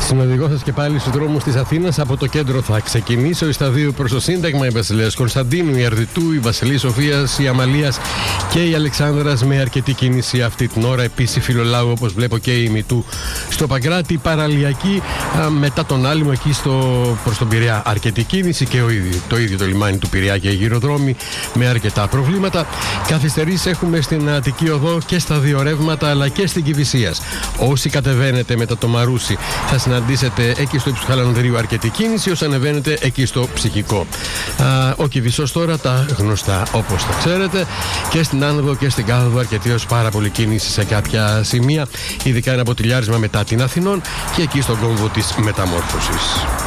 Συνοδηγώ σας και πάλι στους δρόμους της Αθήνας. Από το κέντρο θα ξεκινήσω. Η Σταδίου προς το Σύνταγμα, η Βασιλέας Κωνσταντίνου, η Αρδιτού, η Βασιλής Σοφίας, η Αμαλίας και η Αλεξάνδρας με αρκετή κίνηση αυτή την ώρα. Επίσης Φιλολάου, όπως βλέπω, και η Μητού στο Παγκράτη. Παραλιακή μετά τον Άλυμο εκεί προς τον Πειραιά. Αρκετή κίνηση και το ίδιο το λιμάνι του Πειραιά και οι γυροδρόμοι με αρκετά προβλήματα. Καθυστερήσεις έχουμε στην Αττική Οδό και στα δύο ρεύματα αλλά και στην Κηφισίας. Όσοι κατεβαίνετε μετά το Μαρούσι θα συναντήσετε εκεί στο ύψος του Χαλανδρίου αρκετή κίνηση, όσοι ανεβαίνετε εκεί στο Ψυχικό. Ο Κηφισός τώρα τα γνωστά όπως τα ξέρετε, και στην άνοδο και στην κάθοδο αρκετή ως πάρα πολύ κίνηση σε κάποια σημεία, ειδικά ένα ποτηλιάρισμα μετά την Αθηνών και εκεί στον κόμβο της Μεταμόρφωσης.